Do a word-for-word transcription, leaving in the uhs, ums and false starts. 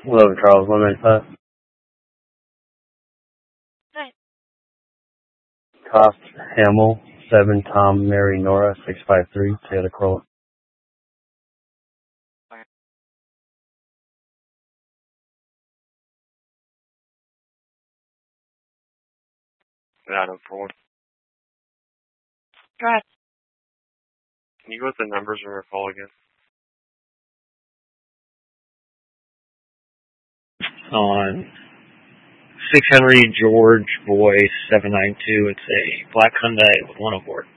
eleven Charles, one ninety-five. Right. Cost Hamill, seven Tom Mary Nora, six five three, Toyota Corolla. nine oh four. Go ahead. Can you go with the numbers on your call again? On six Henry George Boy seven nine two, it's a black Hyundai with one oh four.